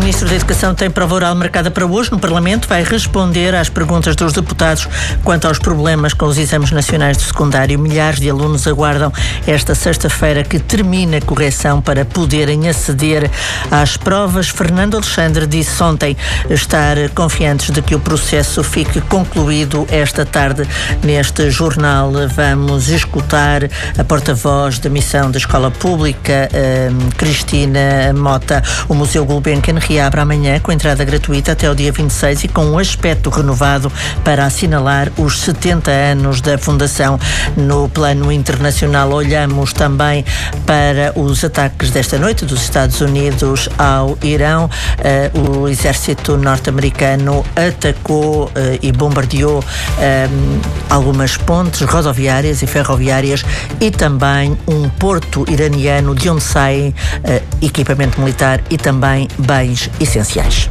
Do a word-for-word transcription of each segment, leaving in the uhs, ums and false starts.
Ministro da Educação tem prova oral marcada para hoje no Parlamento. Vai responder às perguntas dos deputados quanto aos problemas com os exames nacionais de secundário. Milhares de alunos aguardam esta sexta-feira que termine a correção para poderem aceder às provas. Fernando Alexandre disse ontem estar confiantes de que o processo fique concluído esta tarde. Neste jornal vamos escutar a porta-voz da Missão da Escola Pública, Cristina Mota. O Museu Gulbenkian reabre amanhã com entrada gratuita até o dia vinte e seis e com um aspecto renovado para assinalar os setenta anos da Fundação. No plano internacional olhamos também para os ataques desta noite dos Estados Unidos ao Irão. Uh, o exército norte-americano atacou uh, e bombardeou uh, algumas pontes rodoviárias e ferroviárias e também um porto iraniano de onde saem uh, equipamento militar e também bens essenciais.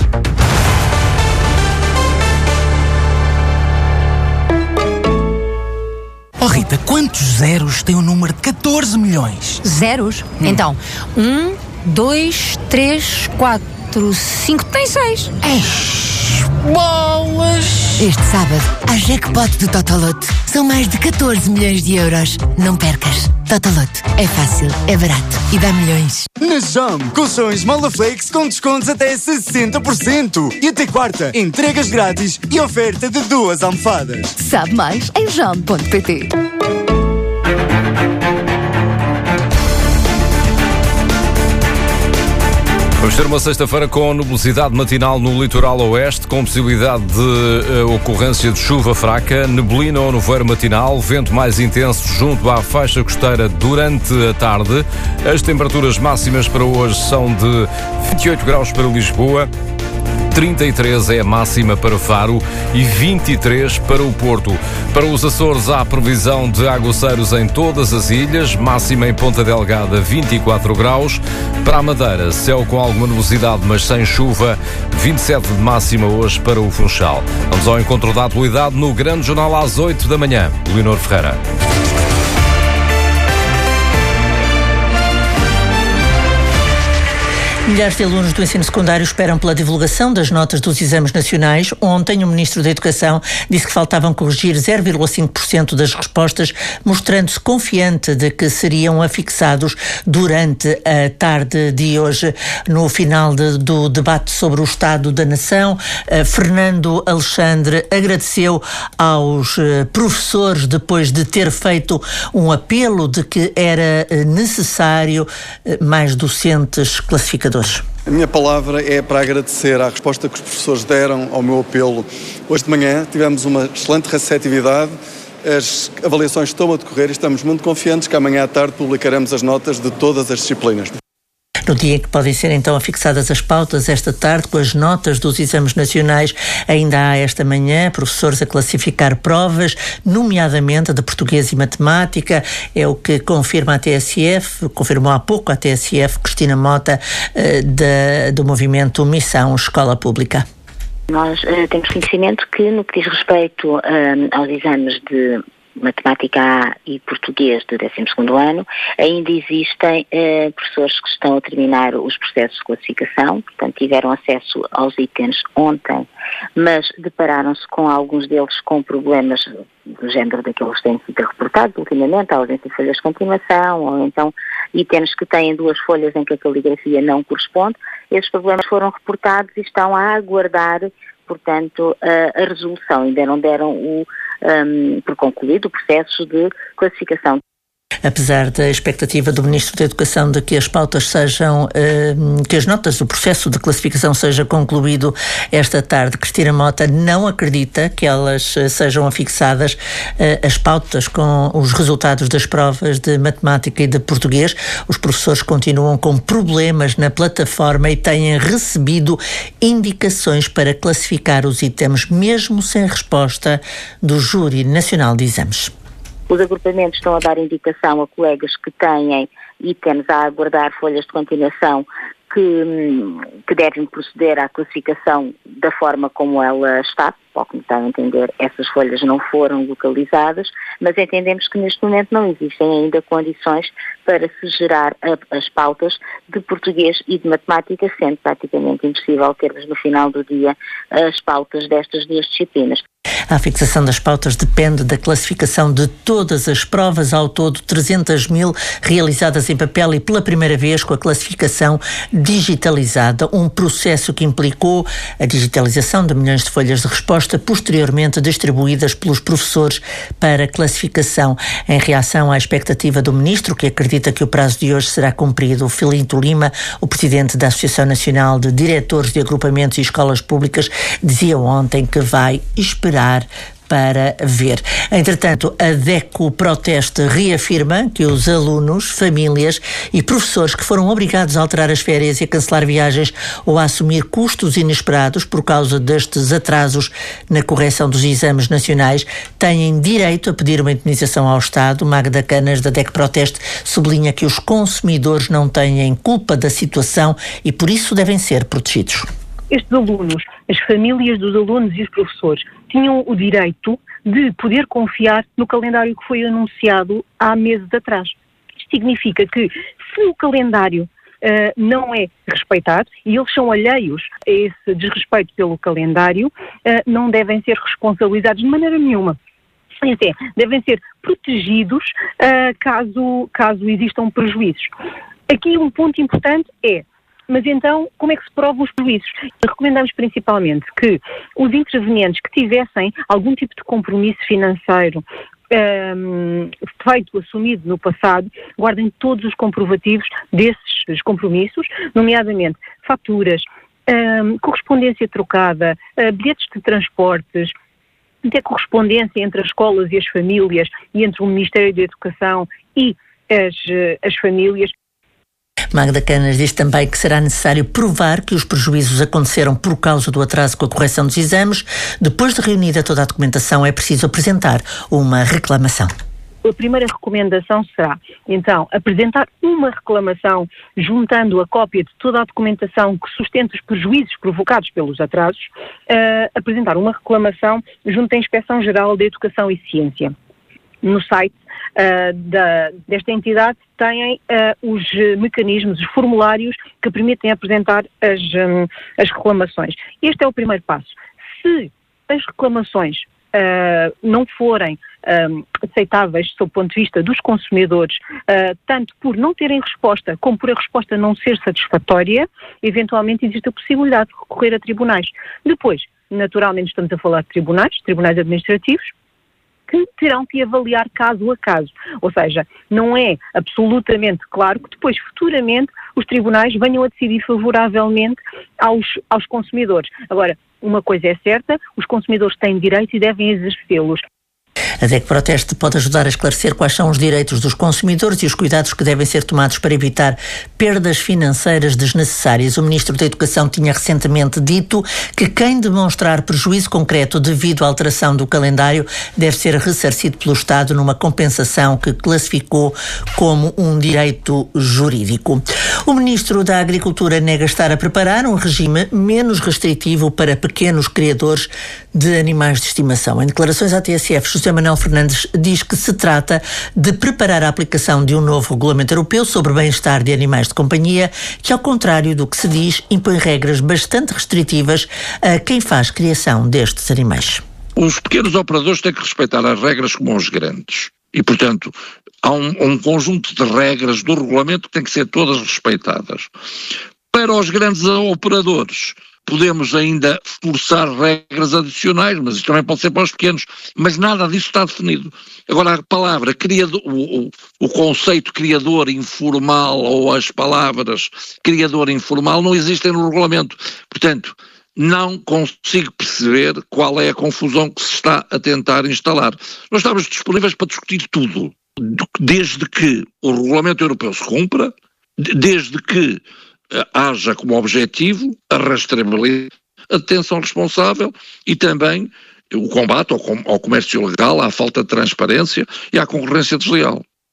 Oh Rita, quantos zeros tem o número de catorze milhões? Zeros? Hum. Então, um, dois, três, quatro, cinco, tem seis. Eish, bolas! Este sábado, há jackpot do Totoloto. São mais de catorze milhões de euros. Não percas. Totoloto. É fácil, é barato e dá milhões. Na Jam, colchões Malaflex com descontos até sessenta por cento. E até quarta, entregas grátis e oferta de duas almofadas. Sabe mais em jam ponto pt. Vamos ter uma sexta-feira com nebulosidade matinal no litoral oeste, com possibilidade de uh, ocorrência de chuva fraca, neblina ou nevoeiro matinal, vento mais intenso junto à faixa costeira durante a tarde. As temperaturas máximas para hoje são de vinte e oito graus para Lisboa, trinta e três é a máxima para Faro e vinte e três para o Porto. Para os Açores há previsão de aguaceiros em todas as ilhas, máxima em Ponta Delgada vinte e quatro graus. Para a Madeira, céu com alguma nubosidade, mas sem chuva, vinte e sete de máxima hoje para o Funchal. Vamos ao encontro da atualidade no Grande Jornal às oito da manhã. Leonor Ferreira. Milhares de alunos do ensino secundário esperam pela divulgação das notas dos exames nacionais. Ontem, o Ministro da Educação disse que faltavam corrigir zero vírgula cinco por cento das respostas, mostrando-se confiante de que seriam afixados durante a tarde de hoje. No final de, do debate sobre o Estado da Nação, eh, Fernando Alexandre agradeceu aos eh, professores, depois de ter feito um apelo de que era eh, necessário eh, mais docentes classificadores. A minha palavra é para agradecer à resposta que os professores deram ao meu apelo. Hoje de manhã tivemos uma excelente receptividade, as avaliações estão a decorrer e estamos muito confiantes que amanhã à tarde publicaremos as notas de todas as disciplinas. No dia em que podem ser então afixadas as pautas, esta tarde, com as notas dos exames nacionais, ainda há esta manhã professores a classificar provas, nomeadamente de português e matemática. É o que confirma a T S F, confirmou há pouco a T S F, Cristina Mota, uh, da, do movimento Missão Escola Pública. Nós uh, temos conhecimento que, no que diz respeito uh, aos exames de Matemática A e Português do décimo segundo ano, ainda existem eh, professores que estão a terminar os processos de classificação, portanto tiveram acesso aos itens ontem, mas depararam-se com alguns deles com problemas do género daqueles que têm sido reportados ultimamente, a ausência de folhas de continuação, ou então itens que têm duas folhas em que a caligrafia não corresponde. Esses problemas foram reportados e estão a aguardar, portanto, a, a resolução. Ainda não deram o Um, por concluído o processo de classificação. Apesar da expectativa do Ministro da Educação de que as pautas sejam, uh, que as notas do processo de classificação seja concluído esta tarde, Cristina Mota não acredita que elas uh, sejam afixadas, uh, as pautas com os resultados das provas de matemática e de português. Os professores continuam com problemas na plataforma e têm recebido indicações para classificar os itens, mesmo sem resposta do Júri Nacional de Exames. Os agrupamentos estão a dar indicação a colegas que têm itens a aguardar folhas de continuação que, que devem proceder à classificação da forma como ela está, ao que me está a entender, essas folhas não foram localizadas, mas entendemos que neste momento não existem ainda condições para se gerar a, as pautas de português e de matemática, sendo praticamente impossível termos no final do dia as pautas destas duas disciplinas. A fixação das pautas depende da classificação de todas as provas, ao todo trezentas mil realizadas em papel e pela primeira vez com a classificação digitalizada, um processo que implicou a digitalização de milhões de folhas de resposta posteriormente distribuídas pelos professores para classificação. Em reação à expectativa do Ministro, que acredita que o prazo de hoje será cumprido, Filinto Lima, o Presidente da Associação Nacional de Diretores de Agrupamentos e Escolas Públicas, dizia ontem que vai esperar para ver. Entretanto, a DECO Proteste reafirma que os alunos, famílias e professores que foram obrigados a alterar as férias e a cancelar viagens ou a assumir custos inesperados por causa destes atrasos na correção dos exames nacionais têm direito a pedir uma indemnização ao Estado. Magda Canas, da DECO Proteste, sublinha que os consumidores não têm culpa da situação e por isso devem ser protegidos. Estes alunos, as famílias dos alunos e os professores tinham o direito de poder confiar no calendário que foi anunciado há meses atrás. Isto significa que, se o calendário uh, não é respeitado, e eles são alheios a esse desrespeito pelo calendário, uh, não devem ser responsabilizados de maneira nenhuma. Até, devem ser protegidos uh, caso, caso existam prejuízos. Aqui um ponto importante é: mas então, como é que se provam os prejuízos? Recomendamos principalmente que os intervenientes que tivessem algum tipo de compromisso financeiro um, feito, assumido no passado, guardem todos os comprovativos desses compromissos, nomeadamente faturas, um, correspondência trocada, uh, bilhetes de transportes, até correspondência entre as escolas e as famílias e entre o Ministério da Educação e as, as famílias. Magda Canas diz também que será necessário provar que os prejuízos aconteceram por causa do atraso com a correção dos exames. Depois de reunida toda a documentação, é preciso apresentar uma reclamação. A primeira recomendação será, então, apresentar uma reclamação juntando a cópia de toda a documentação que sustenta os prejuízos provocados pelos atrasos, uh, apresentar uma reclamação junto à Inspeção-Geral da Educação e Ciência. No site uh, da, desta entidade têm uh, os mecanismos, os formulários que permitem apresentar as, um, as reclamações. Este é o primeiro passo. Se as reclamações uh, não forem um, aceitáveis sob o ponto de vista dos consumidores, uh, tanto por não terem resposta como por a resposta não ser satisfatória, eventualmente existe a possibilidade de recorrer a tribunais. Depois, naturalmente estamos a falar de tribunais, tribunais administrativos, que terão que avaliar caso a caso. Ou seja, não é absolutamente claro que depois, futuramente, os tribunais venham a decidir favoravelmente aos, aos consumidores. Agora, uma coisa é certa, os consumidores têm direitos e devem exercê-los. A DECO Proteste pode ajudar a esclarecer quais são os direitos dos consumidores e os cuidados que devem ser tomados para evitar perdas financeiras desnecessárias. O Ministro da Educação tinha recentemente dito que quem demonstrar prejuízo concreto devido à alteração do calendário deve ser ressarcido pelo Estado numa compensação que classificou como um direito jurídico. O Ministro da Agricultura nega estar a preparar um regime menos restritivo para pequenos criadores de animais de estimação. Em declarações à T S F, José Manuel Fernandes diz que se trata de preparar a aplicação de um novo regulamento europeu sobre bem-estar de animais de companhia, que, ao contrário do que se diz, impõe regras bastante restritivas a quem faz criação destes animais. Os pequenos operadores têm que respeitar as regras como os grandes. E, portanto, há um, um conjunto de regras do regulamento que têm que ser todas respeitadas. Para os grandes operadores, podemos ainda forçar regras adicionais, mas isto também pode ser para os pequenos, mas nada disso está definido. Agora, a palavra criador, o, o, o conceito criador informal ou as palavras criador informal não existem no regulamento. Portanto, não consigo perceber qual é a confusão que se está a tentar instalar. Nós estamos disponíveis para discutir tudo, desde que o regulamento europeu se cumpra, desde que haja como objetivo a rastreabilidade, a detenção responsável e também o combate ao, com, ao comércio ilegal, à falta de transparência e à concorrência desleal.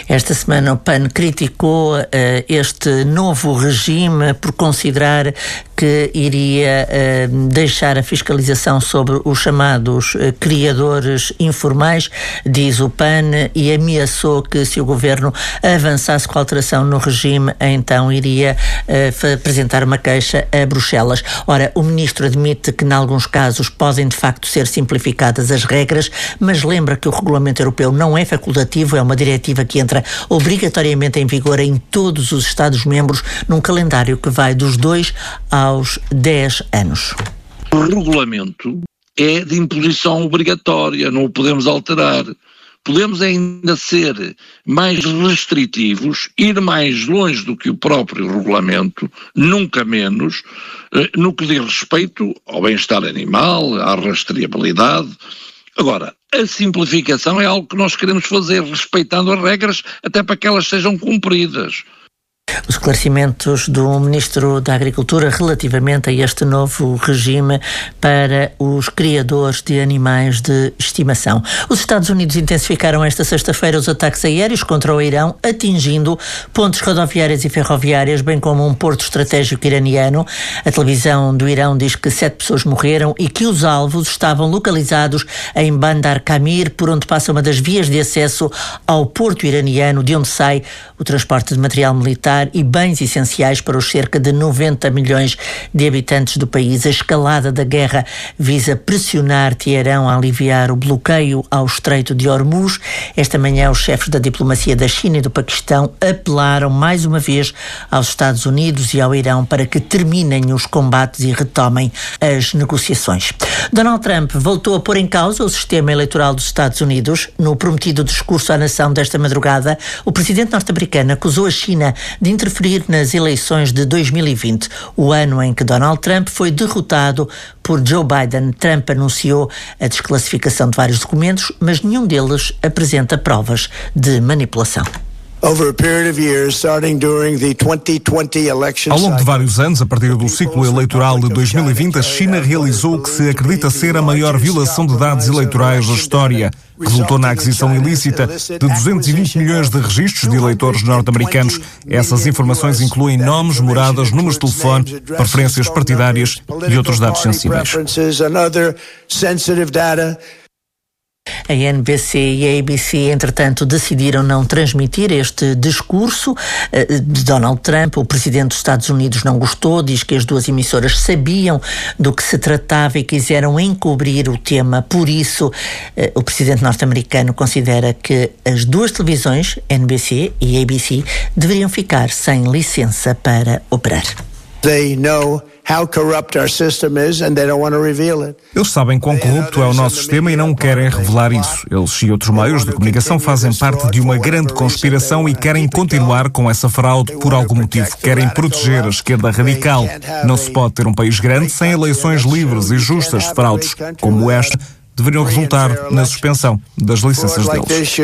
Esta semana o P A N criticou uh, este novo regime por considerar que iria uh, deixar a fiscalização sobre os chamados uh, criadores informais, diz o P A N, e ameaçou que se o governo avançasse com a alteração no regime, então iria uh, apresentar uma queixa a Bruxelas. Ora, o ministro admite que, em alguns casos, podem de facto ser simplificadas as regras, mas lembra que o regulamento europeu não é facultativo, é uma diretiva que entra obrigatoriamente em vigor em todos os Estados-membros num calendário que vai dos dois aos dez anos. O regulamento é de imposição obrigatória, não o podemos alterar. Podemos ainda ser mais restritivos, ir mais longe do que o próprio regulamento, nunca menos, no que diz respeito ao bem-estar animal, à rastreabilidade. Agora, a simplificação é algo que nós queremos fazer, respeitando as regras, até para que elas sejam cumpridas. Os esclarecimentos do Ministro da Agricultura relativamente a este novo regime para os criadores de animais de estimação. Os Estados Unidos intensificaram esta sexta-feira os ataques aéreos contra o Irão, atingindo pontes rodoviárias e ferroviárias, bem como um porto estratégico iraniano. A televisão do Irão diz que sete pessoas morreram e que os alvos estavam localizados em Bandar Kamir, por onde passa uma das vias de acesso ao porto iraniano, de onde sai o transporte de material militar e bens essenciais para os cerca de noventa milhões de habitantes do país. A escalada da guerra visa pressionar Teherão a aliviar o bloqueio ao Estreito de Hormuz. Esta manhã, os chefes da diplomacia da China e do Paquistão apelaram mais uma vez aos Estados Unidos e ao Irão para que terminem os combates e retomem as negociações. Donald Trump voltou a pôr em causa o sistema eleitoral dos Estados Unidos. No prometido discurso à nação desta madrugada, o presidente norte-americano acusou a China de interferir nas eleições de dois mil e vinte, o ano em que Donald Trump foi derrotado por Joe Biden. Trump anunciou a desclassificação de vários documentos, mas nenhum deles apresenta provas de manipulação. Ao longo de vários anos, a partir do ciclo eleitoral de dois mil e vinte, a China realizou o que se acredita ser a maior violação de dados eleitorais da história. Resultou na aquisição ilícita de duzentos e vinte milhões de registros de eleitores norte-americanos. Essas informações incluem nomes, moradas, números de telefone, preferências partidárias e outros dados sensíveis. A N B C e a A B C, entretanto, decidiram não transmitir este discurso de Donald Trump. O presidente dos Estados Unidos não gostou, diz que as duas emissoras sabiam do que se tratava e quiseram encobrir o tema. Por isso, o presidente norte-americano considera que as duas televisões, N B C e A B C, deveriam ficar sem licença para operar. They know how corrupt our system is and they don't want to reveal it. Eles sabem quão corrupto é o nosso sistema e não querem revelar isso. Eles e outros meios de comunicação fazem parte de uma grande conspiração e querem continuar com essa fraude por algum motivo. Querem proteger a esquerda radical. Não se pode ter um país grande sem eleições livres e justas. Fraudes como esta deveriam resultar na suspensão das licenças deles.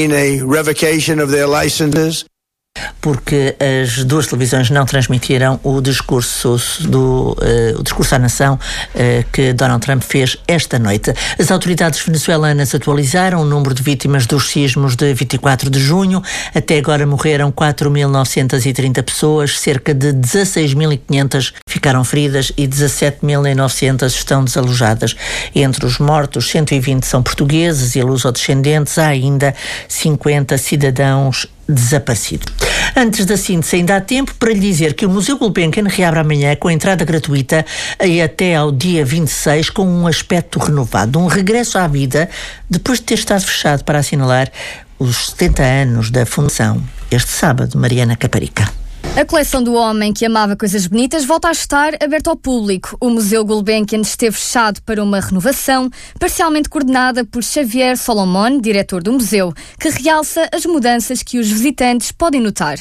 Porque as duas televisões não transmitiram o discurso do uh, o discurso à nação uh, que Donald Trump fez esta noite. As autoridades venezuelanas atualizaram o número de vítimas dos sismos de vinte e quatro de junho. Até agora morreram quatro mil novecentas e trinta pessoas, cerca de dezasseis mil e quinhentas ficaram feridas e dezassete mil e novecentas estão desalojadas. Entre os mortos, cento e vinte são portugueses e lusodescendentes. Há ainda cinquenta cidadãos desaparecido. Antes da síntese, ainda há tempo para lhe dizer que o Museu Gulbenkian reabre amanhã com entrada gratuita e até ao dia vinte e seis com um aspecto renovado, um regresso à vida depois de ter estado fechado para assinalar os setenta anos da fundação. Este sábado, Mariana Caparica. A coleção do homem que amava coisas bonitas volta a estar aberta ao público. O Museu Gulbenkian esteve fechado para uma renovação, parcialmente coordenada por Xavier Solomon, diretor do museu, que realça as mudanças que os visitantes podem notar.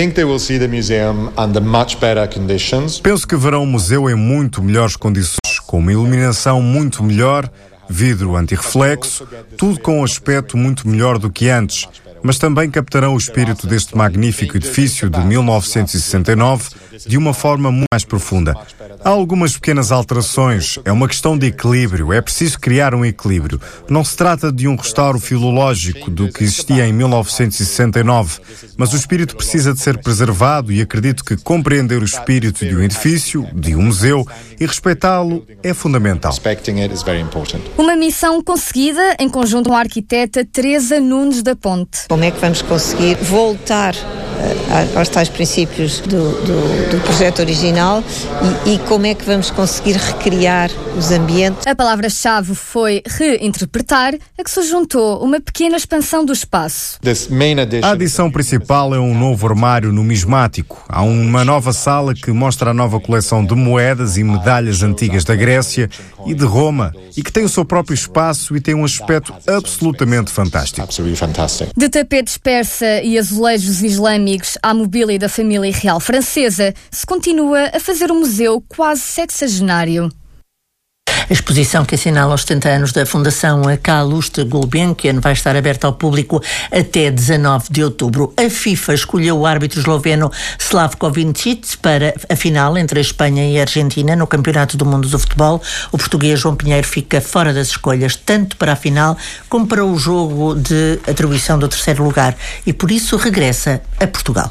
Penso que verão o museu em muito melhores condições, com uma iluminação muito melhor, vidro antirreflexo, tudo com um aspecto muito melhor do que antes. Mas também captarão o espírito deste magnífico edifício de mil novecentos e sessenta e nove, de uma forma muito mais profunda. Há algumas pequenas alterações, é uma questão de equilíbrio, é preciso criar um equilíbrio. Não se trata de um restauro filológico do que existia em mil novecentos e sessenta e nove, mas o espírito precisa de ser preservado e acredito que compreender o espírito de um edifício, de um museu e respeitá-lo é fundamental. Uma missão conseguida em conjunto com a arquiteta Teresa Nunes da Ponte. Como é que vamos conseguir voltar uh, aos tais princípios do, do, do projeto original e, e como é que vamos conseguir recriar os ambientes? A palavra-chave foi reinterpretar, a que se juntou uma pequena expansão do espaço. A adição principal é um novo armário numismático. Há uma nova sala que mostra a nova coleção de moedas e medalhas antigas da Grécia e de Roma e que tem o seu próprio espaço e tem um aspecto absolutamente fantástico. De tapetes persa e azulejos islâmicos à mobília da família real francesa, se continua a fazer um museu quase sexagenário. A exposição que assinala os setenta anos da Fundação Calouste Gulbenkian vai estar aberta ao público até dezanove de outubro. A FIFA escolheu o árbitro esloveno Slavko Vincic para a final entre a Espanha e a Argentina no Campeonato do Mundo do Futebol. O português João Pinheiro fica fora das escolhas, tanto para a final como para o jogo de atribuição do terceiro lugar e por isso regressa a Portugal.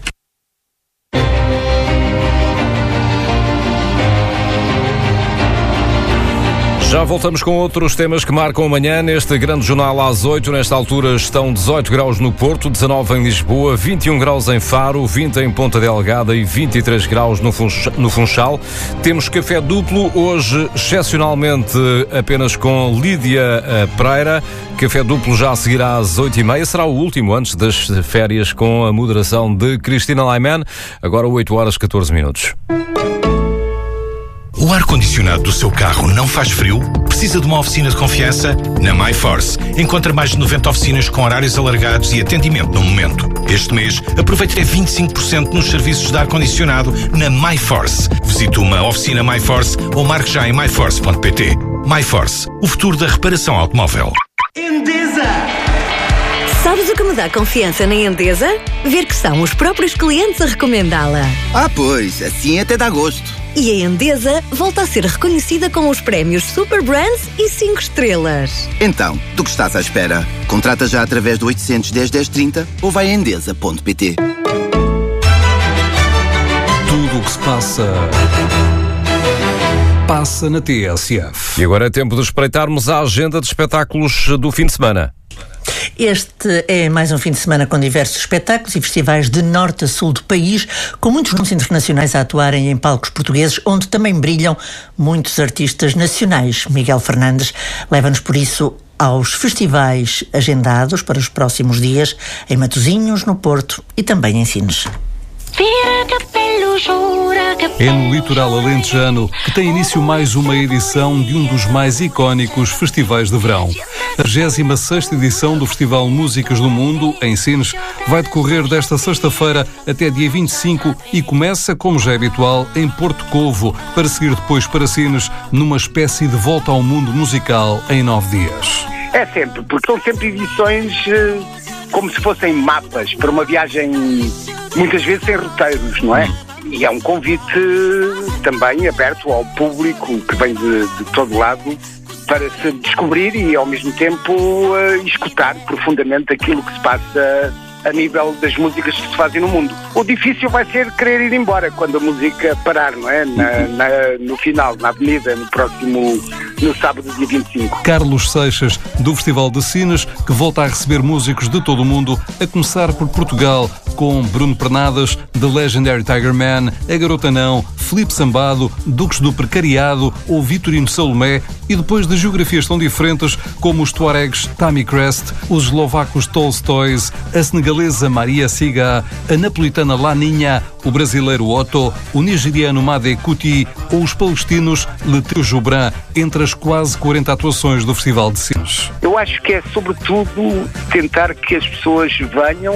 Já voltamos com outros temas que marcam amanhã neste grande jornal às oito. Nesta altura estão dezoito graus no Porto, dezanove em Lisboa, vinte e um graus em Faro, vinte em Ponta Delgada e vinte e três graus no Funchal. Temos café duplo, hoje excepcionalmente apenas com Lídia Pereira. Café duplo já seguirá às oito e meia, será o último antes das férias com a moderação de Cristina Laiman. Agora oito horas e catorze minutos. O ar-condicionado do seu carro não faz frio? Precisa de uma oficina de confiança? Na MyForce. Encontra mais de noventa oficinas com horários alargados e atendimento no momento. Este mês, aproveite até vinte e cinco por cento nos serviços de ar-condicionado na MyForce. Visite uma oficina MyForce ou marque já em my force ponto p t. MyForce, o futuro da reparação automóvel. Endesa! Sabes o que me dá confiança na Endesa? Ver que são os próprios clientes a recomendá-la. Ah, pois, assim até dá gosto. E a Endesa volta a ser reconhecida com os prémios Super Brands e cinco estrelas. Então, do que estás à espera? Contrata já através do oitocentos, dez, dez, trinta ou vai a endesa ponto p t. Tudo o que se passa... passa na T S F. E agora é tempo de espreitarmos a agenda de espetáculos do fim de semana. Este é mais um fim de semana com diversos espetáculos e festivais de norte a sul do país, com muitos nomes internacionais a atuarem em palcos portugueses, onde também brilham muitos artistas nacionais. Miguel Fernandes leva-nos, por isso, aos festivais agendados para os próximos dias em Matosinhos, no Porto e também em Sines. É no litoral alentejano que tem início mais uma edição de um dos mais icónicos festivais de verão. A vigésima sexta edição do Festival Músicas do Mundo, em Sines, vai decorrer desta sexta-feira até dia vinte e cinco e começa, como já é habitual, em Porto Covo, para seguir depois para Sines, numa espécie de volta ao mundo musical em nove dias. É sempre, porque são sempre edições como se fossem mapas para uma viagem, muitas vezes sem roteiros, não é? E é um convite também aberto ao público que vem de, de todo lado para se descobrir e ao mesmo tempo uh, escutar profundamente aquilo que se passa a nível das músicas que se fazem no mundo. O difícil vai ser querer ir embora quando a música parar, não é? Na, na, no final, na avenida, no próximo, no sábado, dia vinte e cinco. Carlos Seixas, do Festival de Sines, que volta a receber músicos de todo o mundo, a começar por Portugal, com Bruno Pernadas, The Legendary Tiger Man, A Garota Não, Filipe Sambado, Duques do Precariado ou Vitorino Salomé, e depois de geografias tão diferentes como os tuaregs Tammy Crest, os eslovacos Tolstóis, a senegalesa Maria Siga, a napolitana Laninha, o brasileiro Otto, o nigeriano Made Kuti ou os palestinos Letrio Jubran, entre as quase quarenta atuações do Festival de Sines. Eu acho que é sobretudo tentar que as pessoas venham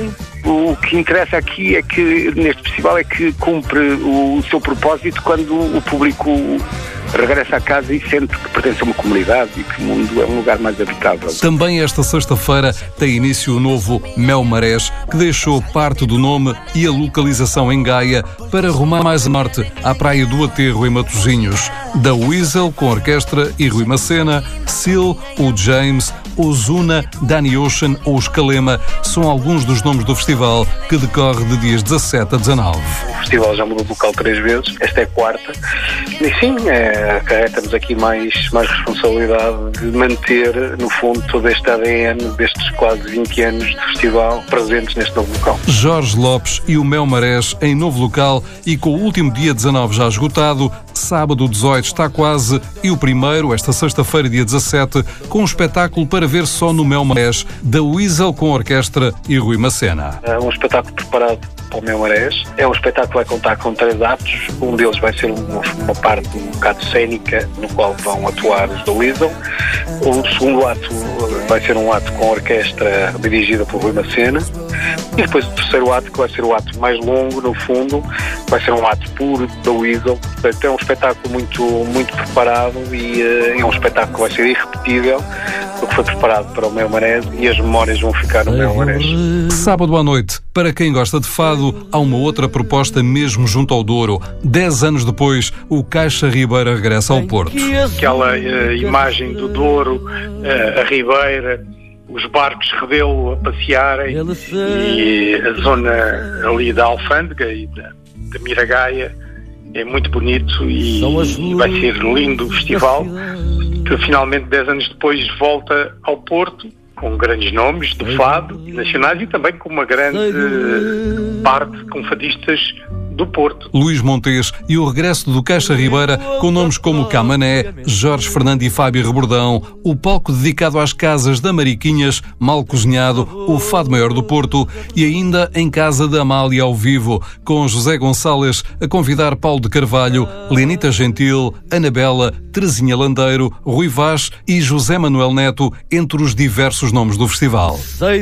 O que interessa aqui é que, neste festival, é que cumpre o seu propósito quando o público regressa a casa e sente que pertence a uma comunidade e que o mundo é um lugar mais habitável. Também esta sexta-feira tem início o novo Mel Marés, que deixou parte do nome e a localização em Gaia para rumar mais a norte, à Praia do Aterro, em Matosinhos. Da Weasel, com orquestra e Rui Macena, Seal, o James, Ozuna, Danny Ocean ou Escalema são alguns dos nomes do festival, que decorre de dias dezassete a dezanove. O festival já mudou de local três vezes, esta é a quarta, e sim, é, acarreta-nos aqui mais, mais responsabilidade de manter, no fundo, todo este A D N destes quase vinte anos de festival presentes neste novo local. Jorge Lopes e o Mel Marés em novo local e com o último dia dezanove já esgotado, sábado dezoito está quase e o primeiro, esta sexta-feira, dia dezassete, com um espetáculo para ver só no Mel Marés, da Weasel com orquestra e Rui Macena. É um espetáculo preparado para o Mel Marés. É um espetáculo que vai contar com três atos. Um deles vai ser uma, uma parte um bocado cênica, no qual vão atuar os da Weasel. O segundo ato vai ser um ato com orquestra dirigida por Rui Macena. E depois o terceiro ato, que vai ser o ato mais longo, no fundo, vai ser um ato puro da Weasel. Portanto, é um espetáculo muito, muito preparado e uh, é um espetáculo que vai ser irrepetível, porque foi preparado para o Mel Marés e as memórias vão ficar no Mel Marés. Sábado à noite, para quem gosta de fado, há uma outra proposta mesmo junto ao Douro. Dez anos depois, o Caixa Ribeira regressa ao Porto. Aquela uh, imagem do Douro, uh, a Ribeira, os barcos Rebelo a passearem e a zona ali da Alfândega e da, da Miragaia é muito bonito e, e vai ser lindo o festival, que finalmente dez anos depois volta ao Porto com grandes nomes do fado nacionais e também com uma grande parte com fadistas do Porto. Luís Montes e o regresso do Caixa Ribeira com nomes como Camané, Jorge Fernando e Fábio Rebordão, o palco dedicado às casas da Mariquinhas, Mal Cozinhado, o Fado Maior do Porto e ainda em casa da Amália ao vivo, com José Gonçalves a convidar Paulo de Carvalho, Lenita Gentil, Anabela, Terezinha Landeiro, Rui Vaz e José Manuel Neto, entre os diversos nomes do festival.